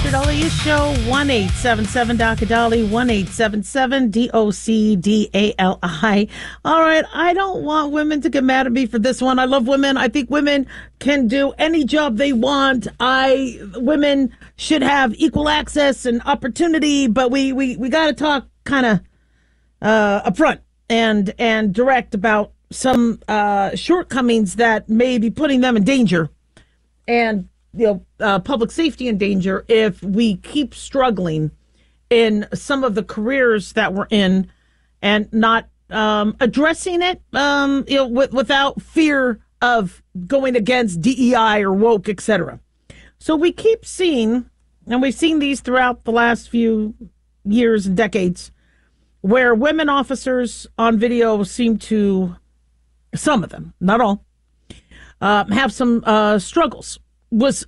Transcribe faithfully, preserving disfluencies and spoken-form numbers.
Doctor Dalia's show, one eight seven seven Doctor Dali, one eight seven seven D O C D A L I. All right, I don't want women to get mad at me for this one. I love women. I think women can do any job they want. I Women should have equal access and opportunity, but we, we, we got to talk kind of uh, upfront and, and direct about some uh, shortcomings that may be putting them in danger. And you know, uh, public safety in danger if we keep struggling in some of the careers that we're in and not um, addressing it, um, you know, w- without fear of going against D E I or woke, et cetera. So we keep seeing, and we've seen these throughout the last few years and decades, where women officers on video seem to, some of them, not all, uh, have some uh, struggles. Was